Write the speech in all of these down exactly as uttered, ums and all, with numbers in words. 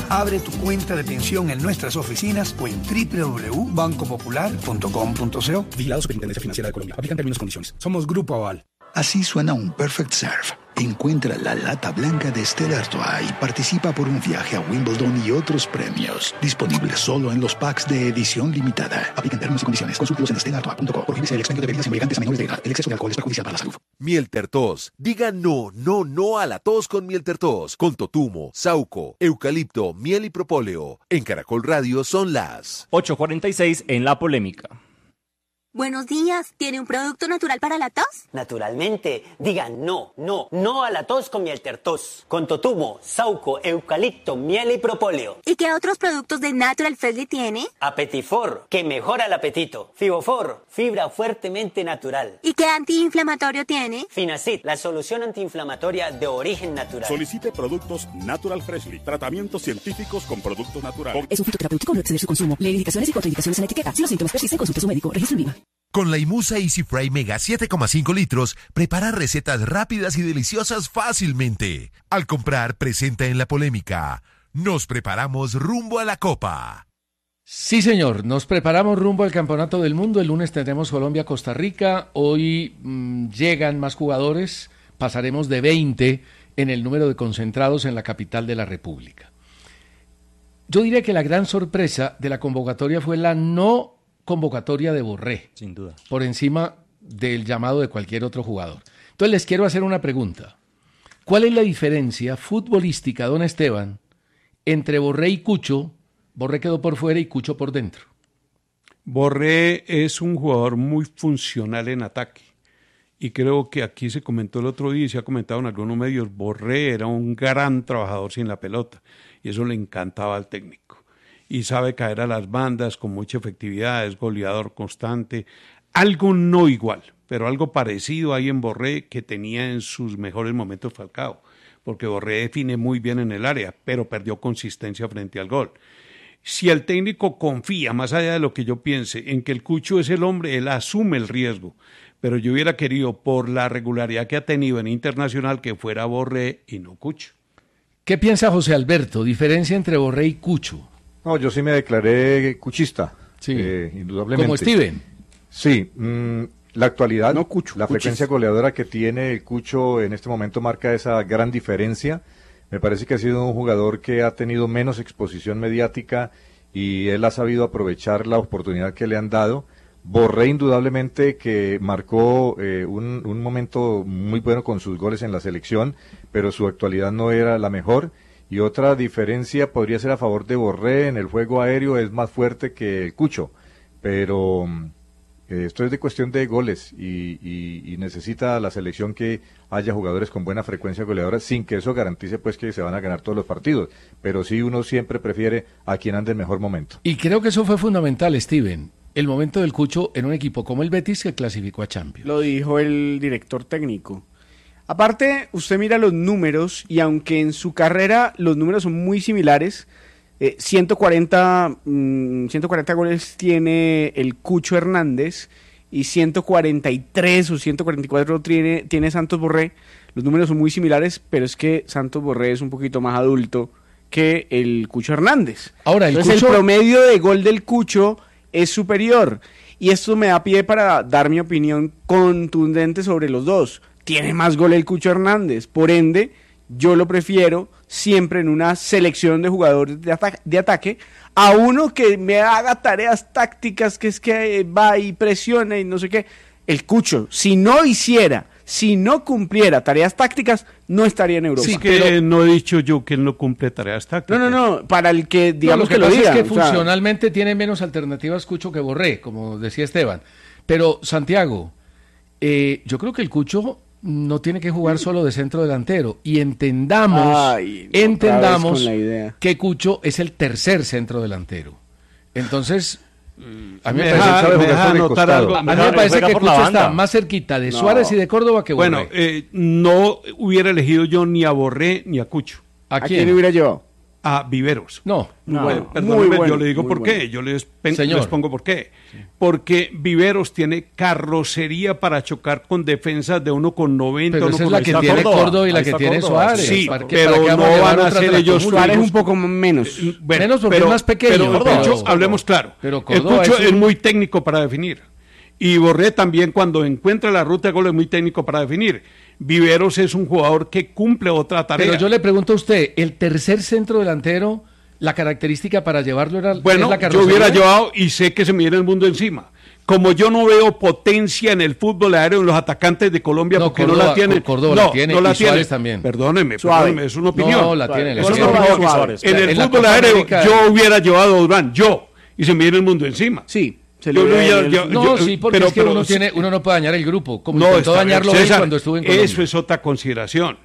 Abre tu cuenta de pensión en nuestras oficinas o en doble u doble u doble u punto banco popular punto com punto co. Vigilado Superintendencia Financiera de Colombia. Aplican términos y condiciones. Somos Grupo Aval. Así suena un Perfect Serve. Encuentra la lata blanca de Stella Artois y participa por un viaje a Wimbledon y otros premios. Disponible solo en los packs de edición limitada. Aplican términos y condiciones. Consúltalos en stella artois punto com. Prohíbese el expendio de bebidas embriagantes a menores de edad. El exceso de alcohol es perjudicial para la salud. Miel Tertos. Diga no, no, no a la tos con Miel Tertos. Con totumo, sauco, eucalipto, miel y propóleo. En Caracol Radio son las ocho cuarenta y seis en La Polémica. Buenos días, ¿tiene un producto natural para la tos? Naturalmente, digan no, no, no a la tos con Miel Tertos. Con totumo, sauco, eucalipto, miel y propóleo. ¿Y qué otros productos de Natural Freshly tiene? Apetifor, que mejora el apetito. Fibofor, fibra fuertemente natural. ¿Y qué antiinflamatorio tiene? Finacid, la solución antiinflamatoria de origen natural. Solicite productos Natural Freshly. Tratamientos científicos con productos naturales. Es un fitoterapéutico, no exceder su consumo. Lee indicaciones y contraindicaciones en la etiqueta. Si los síntomas persisten, consulte a su médico. Registro en Viva. Con la Imusa Easy Fry Mega siete coma cinco litros, prepara recetas rápidas y deliciosas fácilmente. Al comprar, presenta en La Polémica. Nos preparamos rumbo a la Copa. Sí, señor, nos preparamos rumbo al Campeonato del Mundo. El lunes tendremos Colombia-Costa Rica. Hoy mmm, llegan más jugadores. Pasaremos de veinte en el número de concentrados en la capital de la República. Yo diría que la gran sorpresa de la convocatoria fue la no convocatoria de Borré. Sin duda. Por encima del llamado de cualquier otro jugador. Entonces les quiero hacer una pregunta. ¿Cuál es la diferencia futbolística, don Esteban, entre Borré y Cucho? Borré quedó por fuera y Cucho por dentro. Borré es un jugador muy funcional en ataque. Y creo que aquí se comentó el otro día y se ha comentado en algunos medios, Borré era un gran trabajador sin la pelota. Y eso le encantaba al técnico. Y sabe caer a las bandas con mucha efectividad, es goleador constante, algo no igual, pero algo parecido hay en Borré que tenía en sus mejores momentos Falcao, porque Borré define muy bien en el área, pero perdió consistencia frente al gol. Si el técnico confía, más allá de lo que yo piense, en que el Cucho es el hombre, él asume el riesgo, pero yo hubiera querido, por la regularidad que ha tenido en Internacional, que fuera Borré y no Cucho. ¿Qué piensa José Alberto? ¿Diferencia entre Borré y Cucho? No, yo sí me declaré cuchista, sí. eh, indudablemente. ¿Como Steven? Sí, mmm, la actualidad, no, Cucho, la Cuchis. frecuencia goleadora que tiene el Cucho en este momento marca esa gran diferencia. Me parece que ha sido un jugador que ha tenido menos exposición mediática y él ha sabido aprovechar la oportunidad que le han dado. Borré indudablemente que marcó eh, un, un momento muy bueno con sus goles en la selección, pero su actualidad no era la mejor. Y otra diferencia podría ser a favor de Borré, en el juego aéreo es más fuerte que el Cucho, pero eh, esto es de cuestión de goles y, y, y necesita la selección que haya jugadores con buena frecuencia goleadora, sin que eso garantice pues que se van a ganar todos los partidos, pero sí uno siempre prefiere a quien ande en mejor momento. Y creo que eso fue fundamental, Steven, el momento del Cucho en un equipo como el Betis que clasificó a Champions. Lo dijo el director técnico. Aparte, usted mira los números y aunque en su carrera los números son muy similares, eh, ciento cuarenta, mmm, ciento cuarenta goles tiene el Cucho Hernández y ciento cuarenta y tres o ciento cuarenta y cuatro tiene, tiene Santos Borré. Los números son muy similares, pero es que Santos Borré es un poquito más adulto que el Cucho Hernández. Ahora, el, Entonces, Cucho... el promedio de gol del Cucho es superior y esto me da pie para dar mi opinión contundente sobre los dos. Tiene más gol el Cucho Hernández, por ende, yo lo prefiero siempre en una selección de jugadores de, ata- de ataque a uno que me haga tareas tácticas, que es que va y presiona y no sé qué. El Cucho, si no hiciera, si no cumpliera tareas tácticas, no estaría en Europa. Sí, que pero... no he dicho yo que él no cumple tareas tácticas. No, no, no, para el que digamos no, lo que, que lo pasa diga. Es que o sea... funcionalmente tiene menos alternativas Cucho que Borré, como decía Esteban. Pero, Santiago, eh, yo creo que el Cucho no tiene que jugar solo de centro delantero y entendamos Ay, entendamos que Cucho es el tercer centro delantero. Entonces a mí me, me parece, deja, me deja anotar algo. A mí me parece que Cucho está más cerquita de no. Suárez y de Córdoba que Borré. Bueno, eh, no hubiera elegido yo ni a Borré ni a Cucho. ¿A quién, ¿A quién hubiera yo? a Viveros. No, no bueno, perdóneme, muy bueno, yo le digo por bueno. qué, yo les, pen, les pongo por qué. Sí. Porque Viveros tiene carrocería para chocar con defensas de uno con noventa. Pero uno esa con es la que tiene Córdoba y la que tiene Suárez. Sí, ¿Para qué, pero para qué no van a ser ellos. Suárez un poco menos. Bueno, menos porque pero, es más pequeño. Pero, pero, pero Cucho, hablemos claro. Pero el Córdoba Cucho es, es un... muy técnico para definir. Y Borré también, cuando encuentra la ruta de gol, es muy técnico para definir. Viveros es un jugador que cumple otra tarea. Pero yo le pregunto a usted, el tercer centro delantero, la característica para llevarlo era bueno, la yo hubiera llevado y sé que se me viene el mundo encima. Como yo no veo potencia en el fútbol aéreo en los atacantes de Colombia, no, porque Córdoba, no la tienen. Córdoba no, la tiene, no la y Suárez tiene. también. Perdóneme, Suárez. perdóneme, es una opinión. No, la tiene. Eso la es una tiene. opinión. Suárez. En el en fútbol aéreo América... yo hubiera llevado a Durán, yo, y se me viene el mundo encima. Sí. Se yo, le yo, el... yo, no, yo, sí, porque pero, es que pero, uno, tiene, uno no puede dañar el grupo, como no, intentó dañarlo bien, César, cuando estuvo en Colombia. Eso es otra consideración.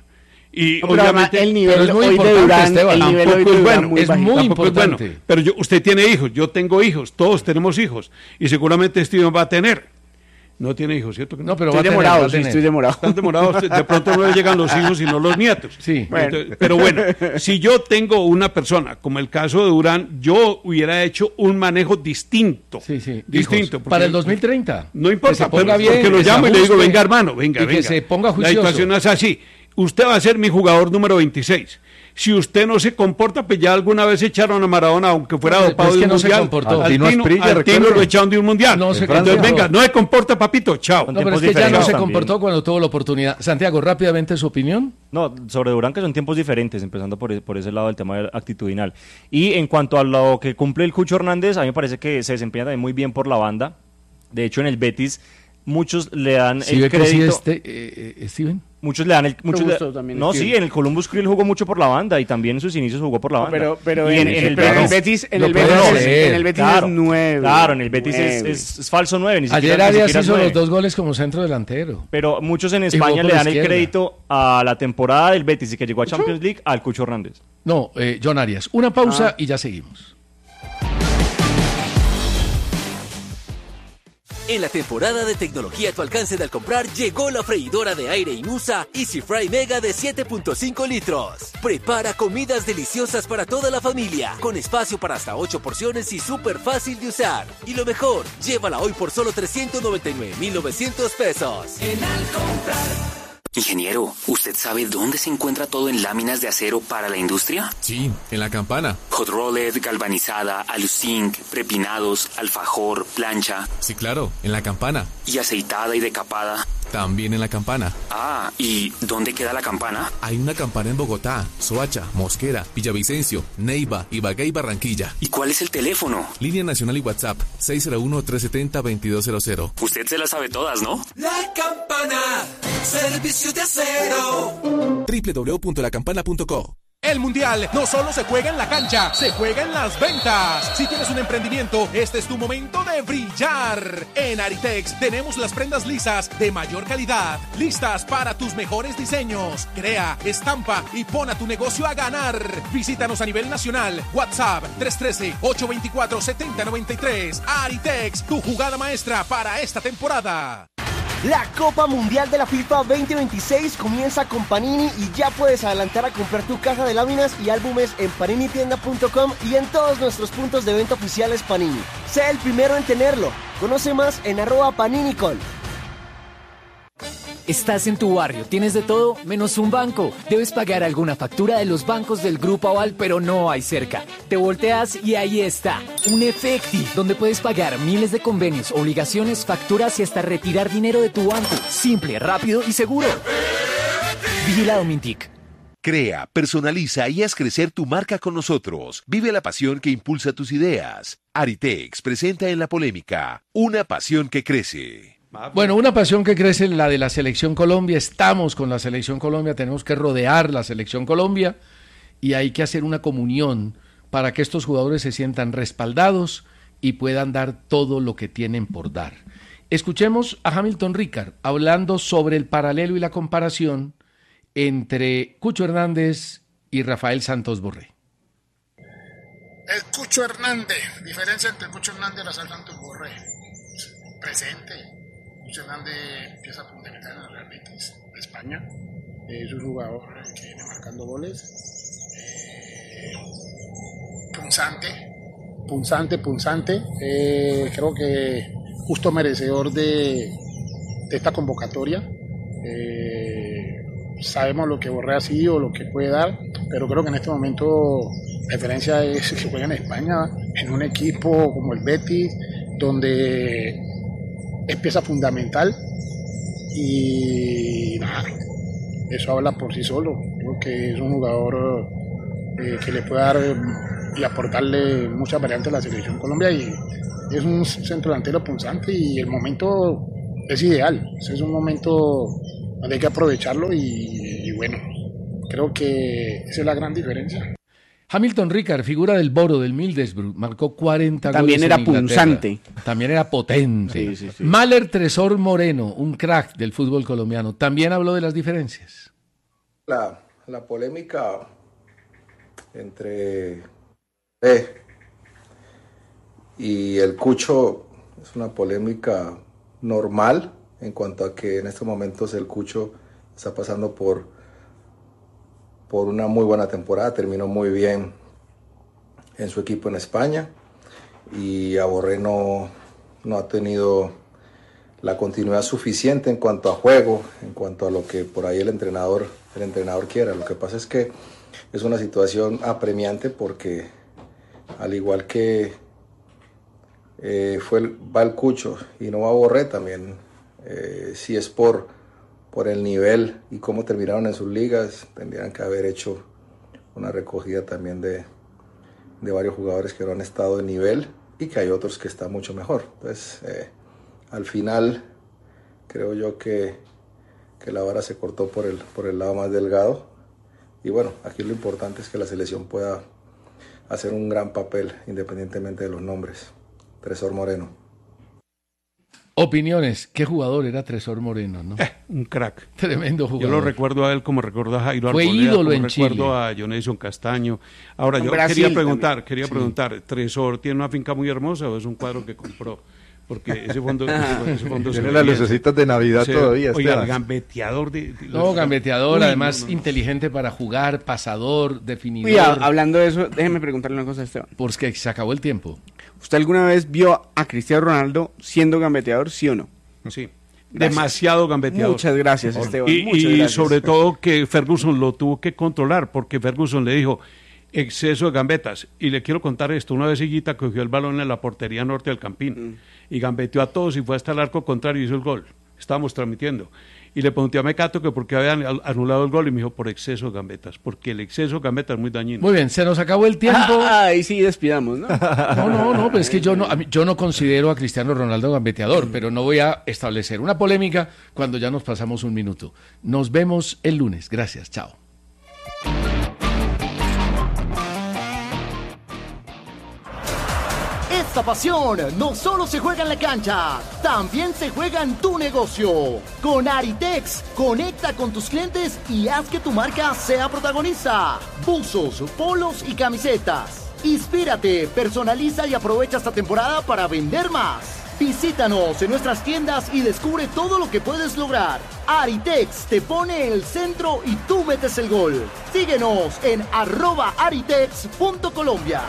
Y no, obviamente el nivel es muy hoy importante, de Durán, Esteban, el nivel tampoco hoy de es Durán bueno, muy es bajito. muy Tampoco es bueno. importante. Pero yo, usted tiene hijos, yo tengo hijos, todos tenemos hijos, y seguramente Steven va a tener. No tiene hijos, ¿cierto? Que no? No, pero estoy va a tener, demorado, va a sí, tener. estoy demorado. Están demorados, de pronto no le llegan los hijos sino los nietos. Sí. Bueno. Pero bueno, si yo tengo una persona, como el caso de Durán, yo hubiera hecho un manejo distinto. Sí, sí. Distinto. Hijos, para el dos mil treinta. No importa, que se ponga pero, bien, porque lo que se llamo y le digo, ajuste, venga hermano, venga, y venga. que se ponga La juicioso. situación es así. Usted va a ser mi jugador número veintiséis. Si usted no se comporta, pues ya alguna vez echaron a Maradona, aunque fuera no, dopado es de que un no se mundial. comportó. Al Tino Tino, Asprilla, al Tino recuerde. lo echaron de un mundial. No se Entonces, comportó. venga, no se comporta, papito, chao. No, pero es que ya no se comportó cuando tuvo la oportunidad. Santiago, rápidamente su opinión. No, sobre Durán, que son tiempos diferentes, empezando por, por ese lado del tema actitudinal. Y en cuanto a lo que cumple el Cucho Hernández, a mí me parece que se desempeña también muy bien por la banda. De hecho, en el Betis, muchos le dan ¿Sí el ve que crédito. sí este, eh, eh, Steven? Muchos le dan el. Muchos le, también no, Steven. sí, en el Columbus Crew él jugó mucho por la banda y también en sus inicios jugó por la banda. Pero, pero, y en, en, en el pero en el Betis. Betis, en Lo el puede Betis, hacer. en el Betis Claro, es nueve. Claro, en el Betis es, nueve. es, es falso nueve. Ni Ayer siquiera, ni Arias siquiera es hizo nueve. los dos goles como centro delantero. Pero muchos en jugó España por le la dan el izquierda. crédito a la temporada del Betis y que llegó a Champions League al Cucho Hernández. No, eh, John Arias. Una pausa Ah. y ya seguimos. En la temporada de tecnología a tu alcance de al comprar, llegó la freidora de aire Inusa Easy Fry Mega de siete punto cinco litros. Prepara comidas deliciosas para toda la familia, con espacio para hasta ocho porciones y súper fácil de usar. Y lo mejor, llévala hoy por solo trescientos noventa y nueve mil novecientos pesos. En al comprar. Ingeniero, ¿usted sabe dónde se encuentra todo en láminas de acero para la industria? Sí, en La Campana. Hot rolled, galvanizada, aluzinc, prepinados, alfajor, plancha. Sí, claro, en La Campana. ¿Y aceitada y decapada? También en La Campana. Ah, ¿y dónde queda la campana? Hay una campana en Bogotá, Soacha, Mosquera, Villavicencio, Neiva, Ibagué y Barranquilla. ¿Y cuál es el teléfono? Línea nacional y WhatsApp, seis cero uno, tres siete cero, veintidós cero cero. Usted se las sabe todas, ¿no? La Campana, servicio de acero. doble u doble u doble u punto la campana punto co. El Mundial no solo se juega en la cancha, se juega en las ventas. Si tienes un emprendimiento, este es tu momento de brillar. En Aritex tenemos las prendas lisas de mayor calidad, listas para tus mejores diseños. Crea, estampa y pon a tu negocio a ganar. Visítanos a nivel nacional. WhatsApp tres uno tres, ocho dos cuatro, siete cero nueve tres. Aritex, tu jugada maestra para esta temporada. La Copa Mundial de la FIFA veinte veintiséis comienza con Panini y ya puedes adelantar a comprar tu caja de láminas y álbumes en panini tienda punto com y en todos nuestros puntos de venta oficiales Panini. Sé el primero en tenerlo. Conoce más en arroba paninicol. Estás en tu barrio, tienes de todo menos un banco. Debes pagar alguna factura de los bancos del Grupo Aval, pero no hay cerca. Te volteas y ahí está, un Efecti, donde puedes pagar miles de convenios, obligaciones, facturas y hasta retirar dinero de tu banco. Simple, rápido y seguro. Vigilado Mintic. Crea, personaliza y haz crecer tu marca con nosotros. Vive la pasión que impulsa tus ideas. Aritex presenta en La Polémica una pasión que crece. Bueno, una pasión que crece en la de la Selección Colombia. Estamos con la Selección Colombia, tenemos que rodear la Selección Colombia y hay que hacer una comunión para que estos jugadores se sientan respaldados y puedan dar todo lo que tienen por dar. Escuchemos a Hamilton Ricard hablando sobre el paralelo y la comparación entre Cucho Hernández y Rafael Santos Borré. El Cucho Hernández, diferencia entre el Cucho Hernández y Rafael Santos Borré. Presente. Cucho Hernández empieza a fundamentar en el Real Betis de España. Es un jugador que viene marcando goles. Eh, punzante, punzante, punzante. Eh, creo que justo merecedor de, de esta convocatoria. Eh, sabemos lo que Borré ha sido, lo que puede dar, pero creo que en este momento la diferencia es que juega en España, en un equipo como el Betis, donde es pieza fundamental y nada, eso habla por sí solo. Creo que es un jugador eh, que le puede dar y aportarle muchas variantes a la selección Colombia y es un centro delantero punzante y el momento es ideal. Es un momento donde hay que aprovecharlo y, y bueno, creo que esa es la gran diferencia. Hamilton Ricard, figura del Boro del Middlesbrough, marcó cuarenta También goles era en Inglaterra. punzante. También era potente. Sí, sí, sí. Mahler Tresor Moreno, un crack del fútbol colombiano, también habló de las diferencias. La, la polémica entre E y el Cucho es una polémica normal en cuanto a que en estos momentos el Cucho está pasando por, por una muy buena temporada, terminó muy bien en su equipo en España y a Borré no, no ha tenido la continuidad suficiente en cuanto a juego, en cuanto a lo que por ahí el entrenador, el entrenador quiera. Lo que pasa es que es una situación apremiante porque al igual que eh, fue el, va el Cucho y no va Borré también, eh, si es por, por el nivel y cómo terminaron en sus ligas, tendrían que haber hecho una recogida también de, de varios jugadores que no han estado de nivel y que hay otros que están mucho mejor. Entonces, eh, al final, creo yo que, que la vara se cortó por el, por el lado más delgado. Y bueno, aquí lo importante es que la selección pueda hacer un gran papel independientemente de los nombres. Tresor Moreno. Opiniones, ¿qué jugador era Tresor Moreno? ¿No? Eh, un crack. Tremendo jugador. Yo lo recuerdo a él como recuerdo a Jairo Fue Arboleda, ídolo como en recuerdo Chile. a Jonathan Castaño. Ahora, Con yo Brasil quería preguntar, también. quería Sí. preguntar, ¿Tresor tiene una finca muy hermosa o es un cuadro que compró? Porque ese fondo, ese, ese fondo Tiene se las ve bien. lucecitas de Navidad Sí, todavía, Oiga, Esteban. el gambeteador de... de- No, gambeteador, Uy, además no, no. inteligente para jugar, pasador, definidor. Uy, a- hablando de eso, déjeme preguntarle una cosa a Esteban. Porque se acabó el tiempo. ¿Usted alguna vez vio a Cristiano Ronaldo siendo gambeteador, sí o no? Sí. Gracias. Demasiado gambeteador. Muchas gracias, Esteban. Y, muchas y gracias. sobre todo que Ferguson lo tuvo que controlar, porque Ferguson le dijo exceso de gambetas. Y le quiero contar esto. Una vez Higuita cogió el balón en la portería norte del Campín y gambeteó a todos y fue hasta el arco contrario y hizo el gol. Estábamos transmitiendo. Y le pregunté a Mecato que por qué habían al- anulado el gol y me dijo por exceso de gambetas, porque el exceso de gambetas es muy dañino. Muy bien, se nos acabó el tiempo. Ah, ahí sí despidamos, ¿no? No, no, no, pero es que yo no, a mí- yo no considero a Cristiano Ronaldo gambeteador, pero no voy a establecer una polémica cuando ya nos pasamos un minuto. Nos vemos el lunes. Gracias, chao. Esta pasión no solo se juega en la cancha, también se juega en tu negocio. Con Aritex, conecta con tus clientes y haz que tu marca sea protagonista. Buzos, polos y camisetas. Inspírate, personaliza y aprovecha esta temporada para vender más. Visítanos en nuestras tiendas y descubre todo lo que puedes lograr. Aritex te pone el centro y tú metes el gol. Síguenos en arroba aritex punto colombia.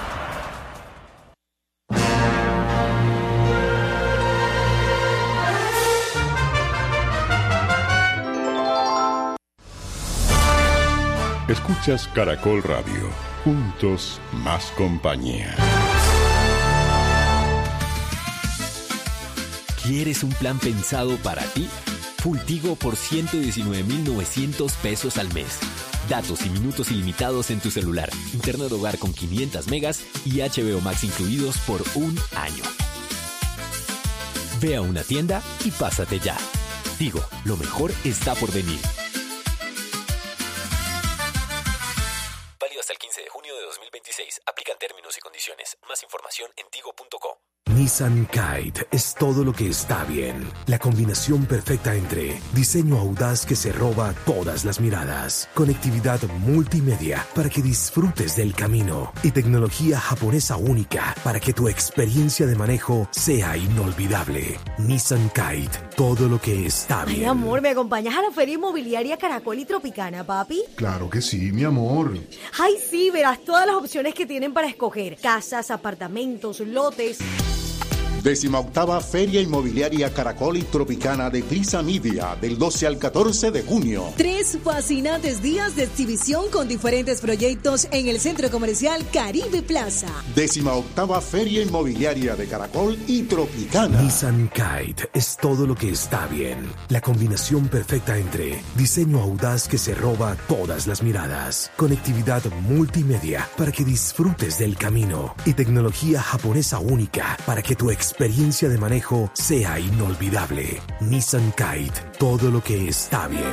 Escuchas Caracol Radio. Juntos más compañía. ¿Quieres un plan pensado para ti? Full-Tigo por ciento diecinueve mil novecientos pesos al mes. Datos y minutos ilimitados en tu celular. Internet hogar con quinientos megas y H B O Max incluidos por un año. Ve a una tienda y pásate ya. Tigo, lo mejor está por venir. Válido hasta el quince de junio de dos mil veintiséis. Aplican términos y condiciones. Más información en tigo punto co. Nissan Kite es todo lo que está bien. La combinación perfecta entre diseño audaz que se roba todas las miradas, conectividad multimedia para que disfrutes del camino y tecnología japonesa única para que tu experiencia de manejo sea inolvidable. Nissan Kite. todo lo que está bien. Ay, amor, ¿me acompañas a la Feria Inmobiliaria Caracol y Tropicana, papi? Claro que sí, mi amor. Ay, sí, verás todas las opciones que tienen para escoger. Casas, apartamentos, lotes. Décima octava Feria Inmobiliaria Caracol y Tropicana de Glisa Media, del doce al catorce de junio. Tres fascinantes días de exhibición con diferentes proyectos en el Centro Comercial Caribe Plaza. Décima octava Feria Inmobiliaria de Caracol y Tropicana. Nissan Kite es todo lo que está bien. La combinación perfecta entre diseño audaz que se roba todas las miradas, conectividad multimedia para que disfrutes del camino y tecnología japonesa única para que tu experiencia de manejo sea inolvidable. Nissan Kite, todo lo que está bien.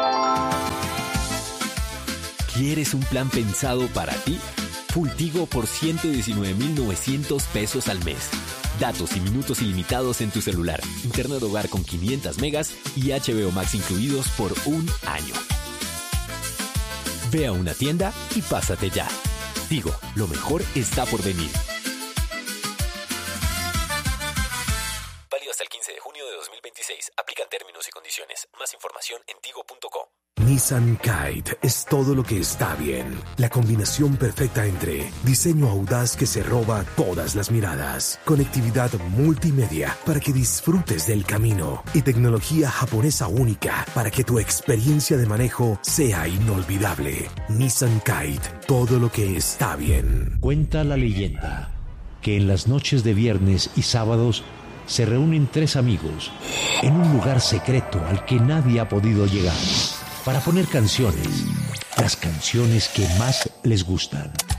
¿Quieres un plan pensado para ti? Full Tigo por ciento diecinueve mil novecientos pesos al mes. Datos y minutos ilimitados en tu celular. Internet hogar con quinientos megas y H B O Max incluidos por un año. Ve a una tienda y pásate ya. Tigo, lo mejor está por venir. Válido hasta el quince de junio de dos mil veintiséis. Aplican términos y condiciones. Más información en tigo punto co. Nissan Kite es todo lo que está bien. La combinación perfecta entre diseño audaz que se roba todas las miradas, conectividad multimedia para que disfrutes del camino y tecnología japonesa única para que tu experiencia de manejo sea inolvidable. Nissan Kite, todo lo que está bien. Cuenta la leyenda que en las noches de viernes y sábados se reúnen tres amigos en un lugar secreto al que nadie ha podido llegar, para poner canciones, las canciones que más les gustan.